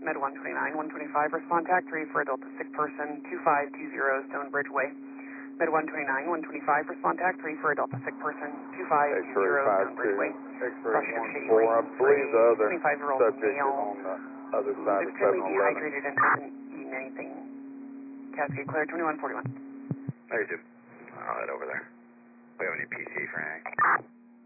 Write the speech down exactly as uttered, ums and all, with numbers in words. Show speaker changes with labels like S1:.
S1: Med one twenty-nine, one twenty-five, respond tac three for a Delta sick person, two five two zero Stonebridge Way. Med one twenty-nine, one twenty-five, respond tac three for a Delta sick person, two five two zero Stonebridge Way.
S2: X-ray one four, I believe the other subject is on the other side of seven eleven.
S1: Extremely dehydrated and hasn't eaten anything. Cascade clear, twenty-one forty-one.
S3: thirty-two. I'll head over there. We have any P C for anything?